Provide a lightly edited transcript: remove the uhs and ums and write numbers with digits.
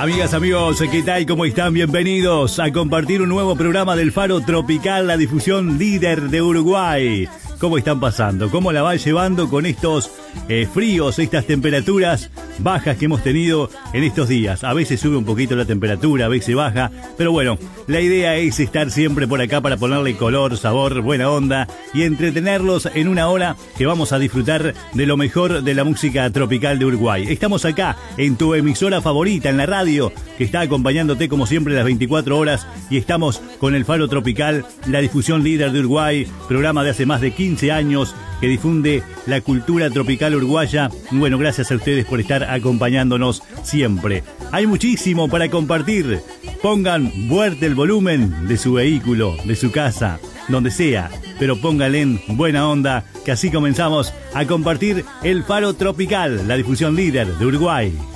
Amigas, amigos, ¿qué tal? ¿Cómo están? Bienvenidos a compartir un nuevo programa del Faro Tropical, la difusión líder de Uruguay. ¿Cómo están pasando? ¿Cómo la van llevando con estos fríos, estas temperaturas bajas que hemos tenido en estos días? A veces sube un poquito la temperatura, a veces baja, pero bueno, la idea es estar siempre por acá para ponerle color, sabor, buena onda y entretenerlos en una hora que vamos a disfrutar de lo mejor de la música tropical de Uruguay. Estamos acá en tu emisora favorita, en la radio, que está acompañándote como siempre las 24 horas, y estamos con el Faro Tropical, la difusión líder de Uruguay, programa de hace más de 15 años que difunde la cultura tropical uruguaya. Bueno, gracias a ustedes por estar acompañándonos siempre. Hay muchísimo para compartir. Pongan fuerte el volumen de su vehículo, de su casa, donde sea, pero pónganle en buena onda, que así comenzamos a compartir el Faro Tropical, la difusión líder de Uruguay.